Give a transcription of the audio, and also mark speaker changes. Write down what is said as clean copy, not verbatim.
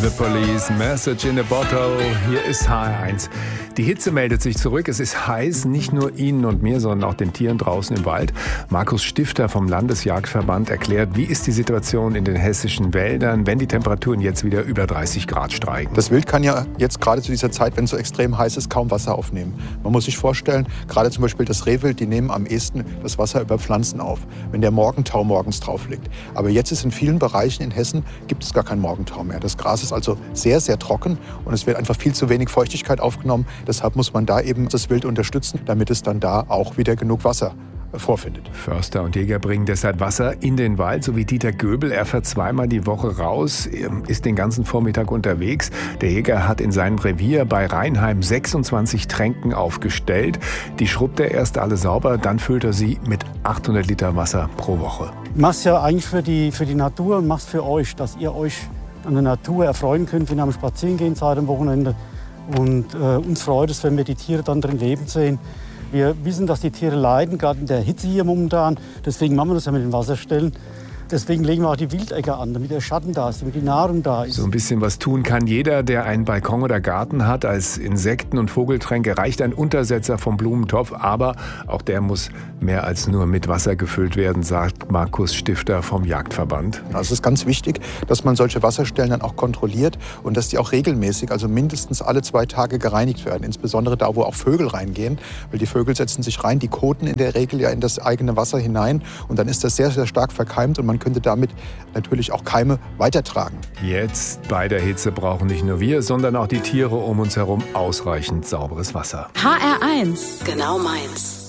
Speaker 1: The Police, Message in a Bottle. Hier ist HR1. Die Hitze meldet sich zurück. Es ist heiß, nicht nur Ihnen und mir, sondern auch den Tieren draußen im Wald. Markus Stifter vom Landesjagdverband erklärt, wie ist die Situation in den hessischen Wäldern, wenn die Temperaturen jetzt wieder über 30 Grad steigen.
Speaker 2: Das Wild kann ja jetzt gerade zu dieser Zeit, wenn es so extrem heiß ist, kaum Wasser aufnehmen. Man muss sich vorstellen, gerade zum Beispiel das Rehwild, die nehmen am ehesten das Wasser über Pflanzen auf, wenn der Morgentau morgens drauf liegt. Aber jetzt ist in vielen Bereichen in Hessen, gibt es gar keinen Morgentau mehr. Das Gras ist also sehr, sehr trocken und es wird einfach viel zu wenig Feuchtigkeit aufgenommen. Deshalb muss man da eben das Wild unterstützen, damit es dann da auch wieder genug Wasser vorfindet.
Speaker 1: Förster und Jäger bringen deshalb Wasser in den Wald, so wie Dieter Göbel. Er fährt zweimal die Woche raus, ist den ganzen Vormittag unterwegs. Der Jäger hat in seinem Revier bei Reinheim 26 Tränken aufgestellt. Die schrubbt er erst alle sauber, dann füllt er sie mit 800 Liter Wasser pro Woche.
Speaker 3: Ich mach's ja eigentlich für die Natur und mach's für euch, dass ihr euch an der Natur erfreuen könnt, wenn ihr am Spazierengehen seid am Wochenende. Und uns freut es, wenn wir die Tiere dann drin leben sehen. Wir wissen, dass die Tiere leiden, gerade in der Hitze hier momentan. Deswegen machen wir das ja mit den Wasserstellen. Deswegen legen wir auch die Wildäcker an, damit der Schatten da ist, damit die Nahrung da ist.
Speaker 1: So ein bisschen was tun kann jeder, der einen Balkon oder Garten hat. Als Insekten- und Vogeltränke reicht ein Untersetzer vom Blumentopf. Aber auch der muss mehr als nur mit Wasser gefüllt werden, sagt Markus Stifter vom Jagdverband.
Speaker 2: Also es ist ganz wichtig, dass man solche Wasserstellen dann auch kontrolliert und dass die auch regelmäßig, also mindestens alle 2 Tage gereinigt werden. Insbesondere da, wo auch Vögel reingehen, weil die Vögel setzen sich rein, die koten in der Regel ja in das eigene Wasser hinein und dann ist das sehr, sehr stark verkeimt und man könnte damit natürlich auch Keime weitertragen.
Speaker 1: Jetzt bei der Hitze brauchen nicht nur wir, sondern auch die Tiere um uns herum ausreichend sauberes Wasser.
Speaker 4: HR1, genau meins.